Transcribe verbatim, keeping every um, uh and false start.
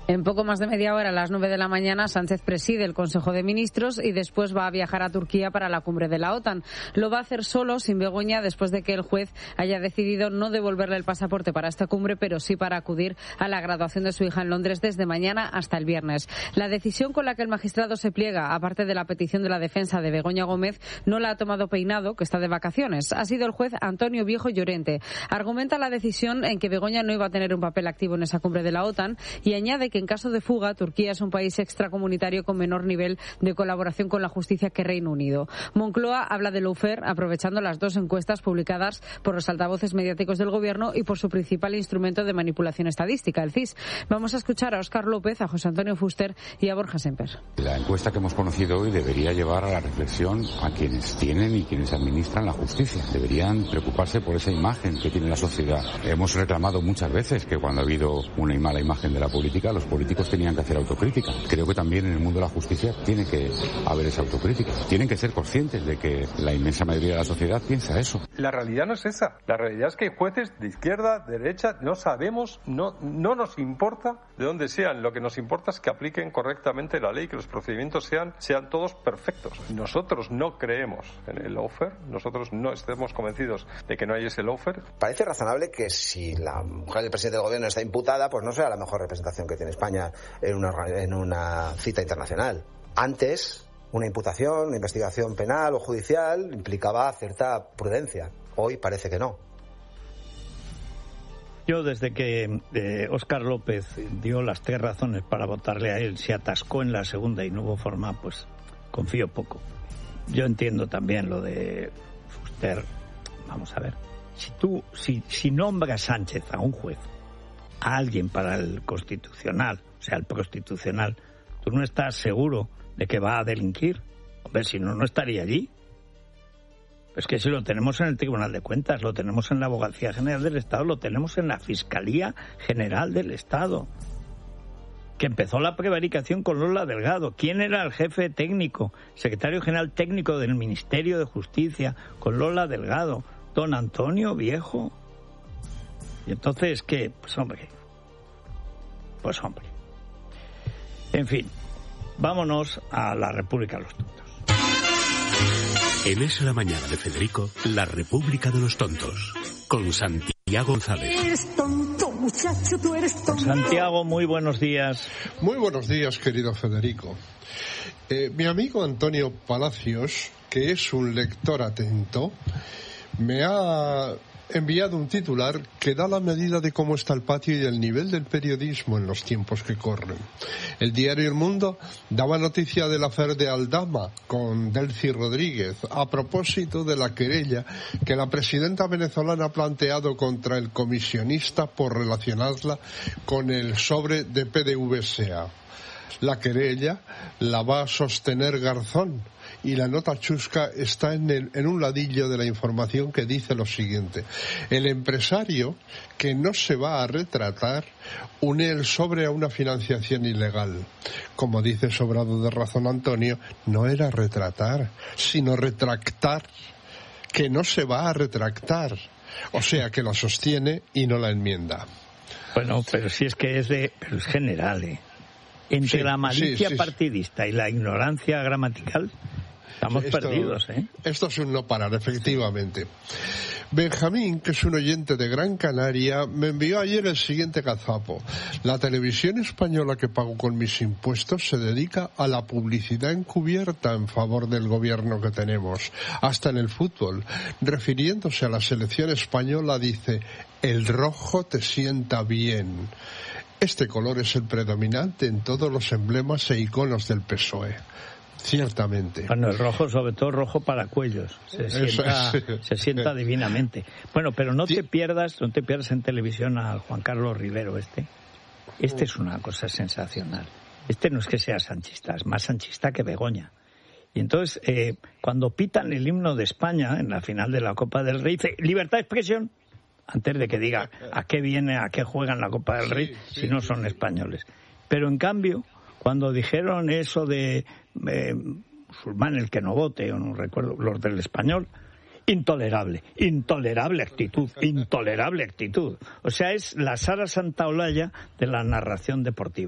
En poco más de media hora, a las nueve de la mañana, Sánchez preside el Consejo de Ministros y después va a viajar a Turquía para la cumbre de la OTAN. Lo va a hacer solo, sin Begoña, después de que el juez haya decidido no devolverle el pasaporte para esta cumbre, pero sí para acudir a la graduación de su hija en Londres desde mañana hasta el viernes. La decisión con la que el magistrado se pliega, aparte de la petición de la defensa de Begoña Gómez, no la ha tomado Peinado, que está de vacaciones. Ha sido el juez Antonio Viejo Llorente. Argumenta la decisión en que Begoña no iba a tener un papel activo en esa cumbre de la OTAN y añade que en caso de fuga, Turquía es un país extracomunitario con menor nivel de colaboración con la justicia que Reino Unido. Moncloa habla de lawfare aprovechando las dos encuestas publicadas por los altavoces mediáticos del Gobierno y por su principal instrumento de manipulación estadística, el C I S. Vamos a escuchar a Óscar López, a José Antonio Fuster y a Borja Semper. La encuesta que hemos conocido hoy debería llevar a la reflexión a quienes tienen y quienes administran la justicia. Deberían preocuparse por esa imagen que tiene la sociedad. Hemos reclamado muchas veces que cuando ha habido una mala imagen de la política, los políticos tenían que hacer autocrítica. Creo que también en el mundo de la justicia tiene que haber esa autocrítica. Tienen que ser conscientes de que la inmensa mayoría de la sociedad piensa eso. La realidad no es esa. La realidad es que hay jueces de izquierda, de derecha, no sabemos, no, no nos importa de dónde sean. Lo que nos importa es que apliquen correctamente la ley, que los procedimientos sean, sean todos perfectos. Nosotros no creemos en el lawfare, nosotros no estamos convencidos de que no hay ese lawfare. Parece razonable que si la mujer del presidente del gobierno está imputada, pues no sea la mejor representación que tiene España en una, en una cita internacional. Antes, una imputación, una investigación penal o judicial implicaba cierta prudencia. Hoy parece que no. Yo, desde que eh, Óscar López dio las tres razones para votarle a él, se atascó en la segunda y no hubo forma, pues confío poco. Yo entiendo también lo de Fuster. Vamos a ver. Si tú, si, si nombra Sánchez a un juez, a alguien para el constitucional, o sea, el prostitucional, tú no estás seguro de que va a delinquir. Hombre, si no, no estaría allí. Es que si lo tenemos en el Tribunal de Cuentas, lo tenemos en la Abogacía General del Estado, lo tenemos en la Fiscalía General del Estado, que empezó la prevaricación con Lola Delgado. ¿Quién era el jefe técnico, secretario general técnico del Ministerio de Justicia con Lola Delgado? Don Antonio Viejo. Y entonces, ¿qué? Pues hombre, pues hombre. En fin, vámonos a la República de los Tontos. En Es la Mañana de Federico, la República de los Tontos, con Santiago González. Eres tonto, muchacho, tú eres tonto. Santiago, muy buenos días. Muy buenos días, querido Federico. Eh, mi amigo Antonio Palacios, que es un lector atento, me ha enviado un titular que da la medida de cómo está el patio y el nivel del periodismo en los tiempos que corren. El diario El Mundo daba noticia del affair de Aldama con Delcy Rodríguez a propósito de la querella que la presidenta venezolana ha planteado contra el comisionista por relacionarla con el sobre de P D V S A. La querella la va a sostener Garzón y la nota chusca está en, el, en un ladillo de la información que dice lo siguiente: el empresario que no se va a retratar une el sobre a una financiación ilegal. Como dice sobrado de razón Antonio, no era retratar, sino retractar, que no se va a retractar, o sea que la sostiene y no la enmienda. Bueno, pero si es que es de, pero es general, ¿eh? Entre sí, la malicia sí, sí, partidista y la ignorancia gramatical estamos esto, perdidos, ¿eh? Esto es un no parar, efectivamente. Benjamín, que es un oyente de Gran Canaria, me envió ayer el siguiente gazapo. La televisión española que pago con mis impuestos se dedica a la publicidad encubierta en favor del gobierno que tenemos, hasta en el fútbol. Refiriéndose a la selección española dice: el rojo te sienta bien. Este color es el predominante en todos los emblemas e iconos del P S O E. Ciertamente. Bueno, el rojo, sobre todo rojo para cuellos. Se sienta, es, sí. se sienta divinamente. Bueno, pero no te pierdas, no te pierdas en televisión a Juan Carlos Rivero este. Este es una cosa sensacional. Este no es que sea sanchista, es más sanchista que Begoña. Y entonces, eh, cuando pitan el himno de España en la final de la Copa del Rey, dice: libertad de expresión. Antes de que diga a qué viene, a qué juegan la Copa del Rey, sí, sí, si no son españoles. Pero en cambio, cuando dijeron eso de eh, musulmán el que no vote, o no recuerdo, los del Español, intolerable, intolerable actitud, intolerable actitud. O sea, es la Sara Santaolalla de la narración deportiva.